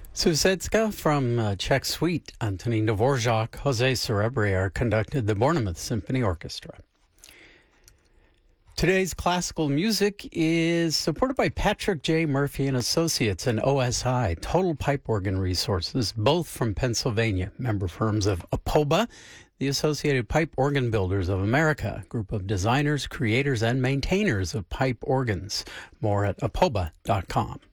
Susetska from Czech Suite, Antonin Dvorak, Jose Cerebriere conducted the Bournemouth Symphony Orchestra. Today's classical music is supported by Patrick J. Murphy and Associates and OSI, Total Pipe Organ Resources, both from Pennsylvania, member firms of APOBA, the Associated Pipe Organ Builders of America, group of designers, creators, and maintainers of pipe organs. More at apoba.com.